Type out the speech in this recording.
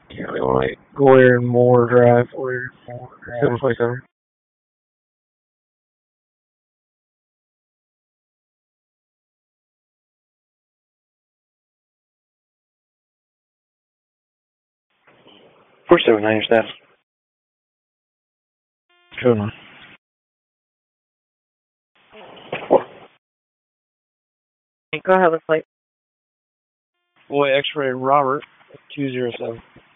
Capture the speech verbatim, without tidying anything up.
Yeah, we want to go there and more drive. Or seven twenty seven. four seven nine, your status. Going on. Go ahead with flight. Boy, X-ray Robert, two zero seven.